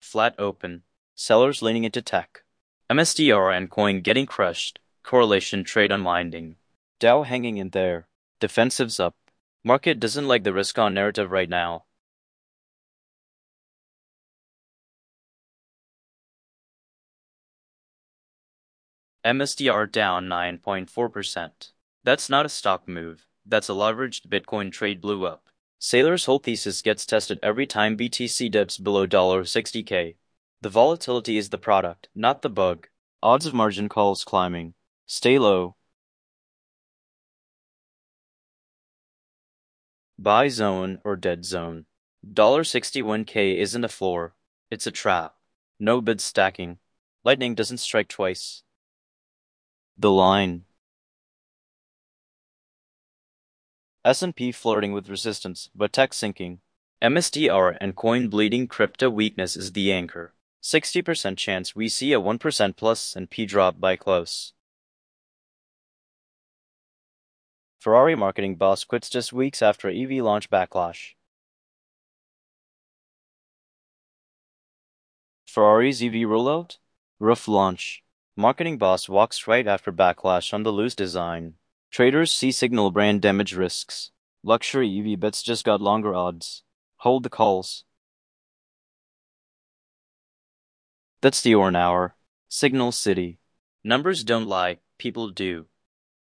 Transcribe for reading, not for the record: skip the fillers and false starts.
Flat open. Sellers leaning into tech. MSTR and coin getting crushed. Correlation trade unwinding. Dow hanging in there. Defensives up. Market doesn't like the risk-on narrative right now. MSTR down 9.4%. That's not a stock move. That's a leveraged Bitcoin trade blew up. Saylor's whole thesis gets tested every time BTC dips below $60K. The volatility is the product, not the bug. Odds of margin calls climbing. Stay low. Buy zone or dead zone. $61K isn't a floor. It's a trap. No bid stacking. Lightning doesn't strike twice. The line. S&P flirting with resistance, but tech sinking. MSTR and coin bleeding. Crypto weakness is the anchor. 60% chance we see a 1% plus and P drop by close. Ferrari marketing boss quits just weeks after EV launch backlash. Ferrari's EV rollout? Rough launch. Marketing boss walks right after backlash on the loose design. Traders see signal brand damage risks. Luxury EV bets just got longer odds. Hold the calls. That's the Orn Hour. Signal City. Numbers don't lie, people do.